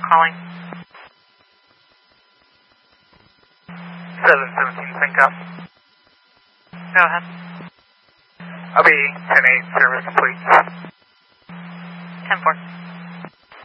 calling. 717 Sync-Up. Go ahead. I'll be 10-8, service complete. 10-4.